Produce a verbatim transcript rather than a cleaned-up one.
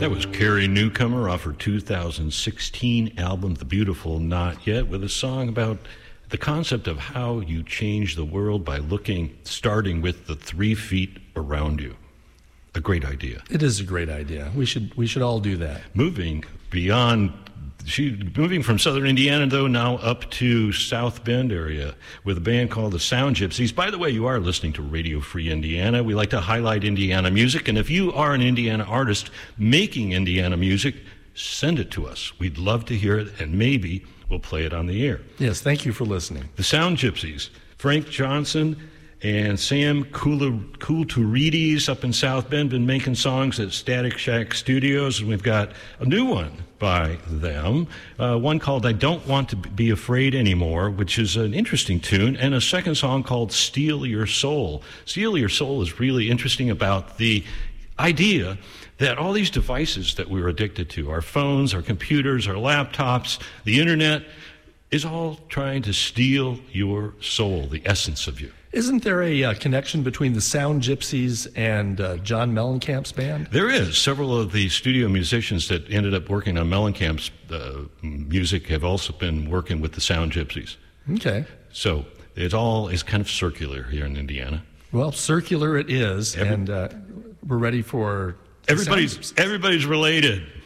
That was Carrie Newcomer off her two thousand sixteen album, The Beautiful Not Yet, with a song about the concept of how you change the world by looking, starting with the three feet around you. A great idea. It is a great idea. We should we should all do that. Moving beyond, she moving from southern Indiana, though, now up to South Bend area with a band called the Sound Gypsies. By the way, you are listening to Radio Free Indiana. We like to highlight Indiana music, and if you are an Indiana artist making Indiana music, send it to us. We'd love to hear it, and maybe we'll play it on the air. Yes, thank you for listening. The Sound Gypsies, Frank Johnson and Sam Kulturides up in South Bend, been making songs at Static Shack Studios, and we've got a new one by them, uh, one called I Don't Want to Be Afraid Anymore, which is an interesting tune, and a second song called Steal Your Soul. Steal Your Soul is really interesting about the idea that all these devices that we're addicted to, our phones, our computers, our laptops, the internet, is all trying to steal your soul, the essence of you. Isn't there a uh, connection between the Sound Gypsies and uh, John Mellencamp's band? There is. Several of the studio musicians that ended up working on Mellencamp's uh, music have also been working with the Sound Gypsies. Okay. So it all is kind of circular here in Indiana. Well, circular it is, Every, and uh, we're ready for... Everybody's, everybody's related.